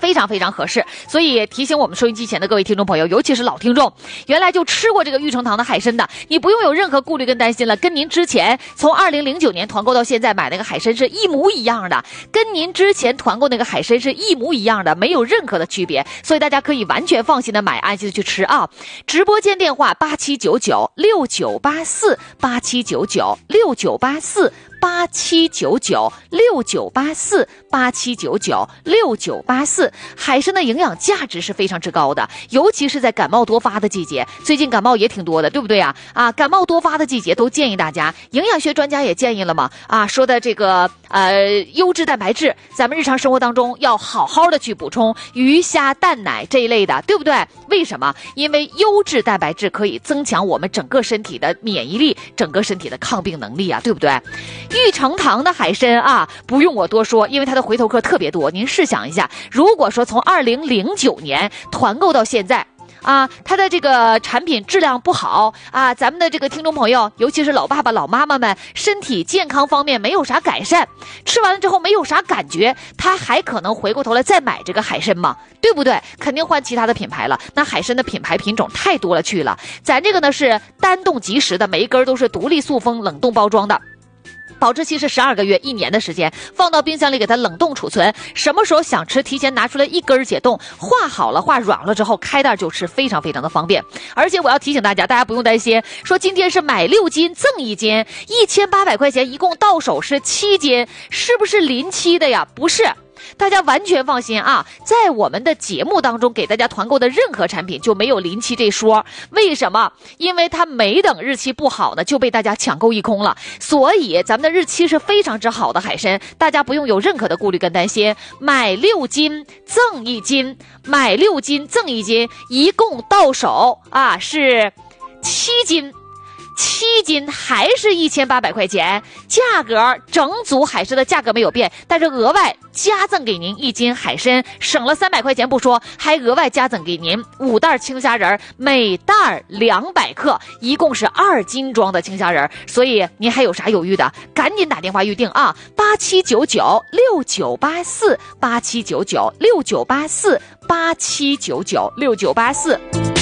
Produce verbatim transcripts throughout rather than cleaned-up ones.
非常非常合适。所以提醒我们收音机前的各位听众朋友，尤其是老听众，原来就吃过这个玉成堂的海参的，你不用有任何顾虑跟担心了，跟您之前从二零零九年团购到现在买那个海参是一模一样的，跟您之前团购那个海参是一模一样的，没有任何的区别，所以大家可以完全放心的买，安心的去吃啊。直播间电话八七九九六九八四八七九九六九八四八七九九六九八四八七九九六九八四。海参的营养价值是非常之高的，尤其是在感冒多发的季节，最近感冒也挺多的，对不对啊？啊，感冒多发的季节都建议大家，营养学专家也建议了嘛，啊，说的这个呃优质蛋白质，咱们日常生活当中要好好的去补充鱼虾蛋奶这一类的，对不对？为什么？因为优质蛋白质可以增强我们整个身体的免疫力，整个身体的抗病能力啊，对不对？玉成堂的海参啊，不用我多说，因为它的回头客特别多。您试想一下，如果说从二零零九年团购到现在啊，它的这个产品质量不好啊，咱们的这个听众朋友，尤其是老爸爸老妈妈们，身体健康方面没有啥改善，吃完了之后没有啥感觉，他还可能回过头来再买这个海参吗？对不对？肯定换其他的品牌了。那海参的品牌品种太多了去了，咱这个呢是单冻即食的，每一根都是独立塑封冷冻包装的，保质期是十二个月一年的时间，放到冰箱里给它冷冻储存，什么时候想吃提前拿出来一根解冻，化好了化软了之后开袋就吃，非常非常的方便。而且我要提醒大家，大家不用担心说今天是买六斤赠一斤，一千八百块钱一共到手是七斤，是不是临期的呀？不是，大家完全放心啊，在我们的节目当中给大家团购的任何产品就没有临期这说。为什么？因为它没等日期不好呢就被大家抢购一空了，所以咱们的日期是非常之好的海参，大家不用有任何的顾虑跟担心。买六斤赠一斤，买六斤赠一斤，一共到手啊是七斤。七斤还是一千八百块钱，价格整组海参的价格没有变，但是额外加赠给您一斤海参，省了三百块钱不说，还额外加赠给您五袋青虾仁，每袋两百克，一共是二斤装的青虾仁。所以您还有啥犹豫的？赶紧打电话预定啊！八七九九六九八四八七九九六九八四八七九九六九八四。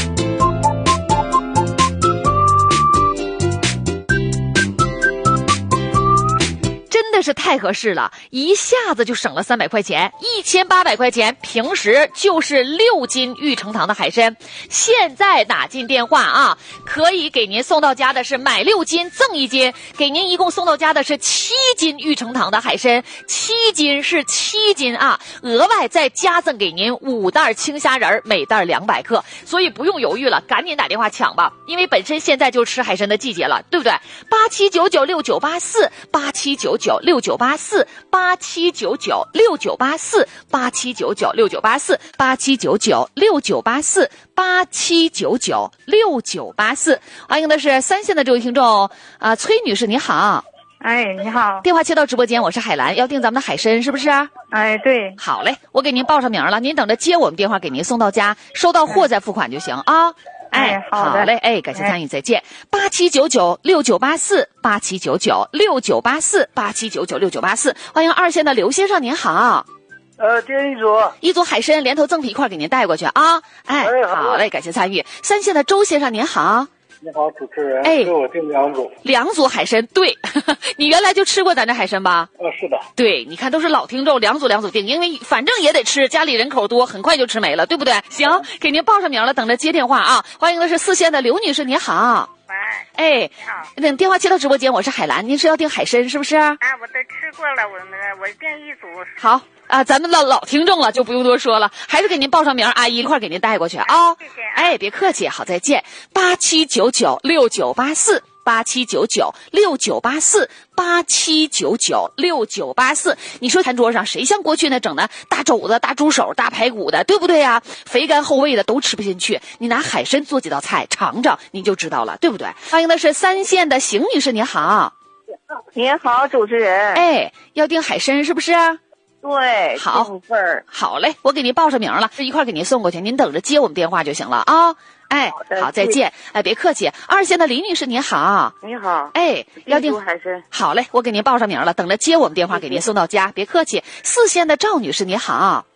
真的是太合适了，一下子就省了三百块钱，一千八百块钱，平时就是六斤玉成堂的海参。现在打进电话啊，可以给您送到家的是买六斤赠一斤，给您一共送到家的是七斤玉成堂的海参，七斤是七斤啊，额外再加赠给您五袋青虾仁，每袋两百克，所以不用犹豫了，赶紧打电话抢吧，因为本身现在就吃海参的季节了，对不对？八七九九六九八四八七九九六九八四八七九九六九八四八七九九六九八四八七九九六九八四八七九九六九八四。欢迎的是三线的这位听众啊、呃，崔女士，你好。 哎，你好。 电话切到直播间，我是海兰，要订咱们的海参是不是？ 哎，对。 好嘞，我给您报上名了，您等着接我们电话，给您送到家，收到货再付款就行啊。 哎，好的， 好嘞，哎，感谢参与，再见。八七九九六九八四，八七九九六九八四，八七九九六九八四。欢迎二线的刘先生，您好。 呃，接一组， 一组海参连头赠品一块给您带过去啊。哎， 哎好好嘞，感谢参与。三线的周先生，您好。 你好，主持人。 哎， 给我订两组。 两组海参，对，你原来就吃过咱这海参吧？ 呃，是的。 对，你看都是老听众，两组两组订，因为反正也得吃，家里人口多，很快就吃没了，对不对？行，给您报上名了，等着接电话啊。欢迎的是四线的刘女士，您好。 喂。 哎， 你好。 等电话接到直播间，我是海兰，您是要订海参是不是？ 啊，我都吃过了，我那个我订一组。 好。啊，咱们老老听众了，就不用多说了，还是给您报上名，阿姨一块给您带过去啊。 谢谢。 哎，别客气，好，再见。八七九九六九八四，八七九九六九八四，八七九九六九八四。你说餐桌上谁像过去那整的大肘子、大猪手、大排骨的，对不对呀？肥甘厚味的都吃不进去，你拿海参做几道菜尝尝，你就知道了，对不对？欢迎的是三线的邢女士，你好。 你好，主持人。 哎，要订海参是不是？ 对， 好份儿， 好嘞，我给您报上名了，这一块给您送过去，您等着接我们电话就行了啊。哎，好，再见。哎，别客气。二线的李女士您好。 你好。 哎，要订海参。 好嘞，我给您报上名了，等着接我们电话，给您送到家，别客气。四线的赵女士您好。